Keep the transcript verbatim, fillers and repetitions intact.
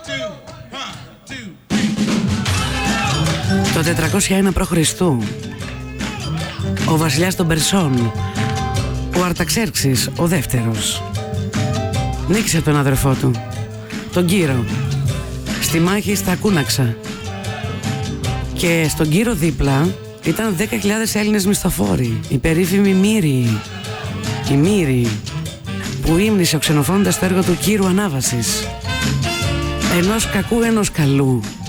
Το τετρακόσια ένα προ Χριστού ο βασιλιάς των Περσών, ο Αρταξέρξης ο δεύτερος, νίκησε τον αδερφό του, τον Κύρο, στη μάχη στα Κούναξα. Και στον Κύρο δίπλα ήταν δέκα χιλιάδες Έλληνες μισθοφόροι, οι περίφημοι Μύριοι, οι Μύριοι που ύμνησε ο Ξενοφώντας το έργο του Κύρου Ανάβασης. Ενός κακού ενός καλού,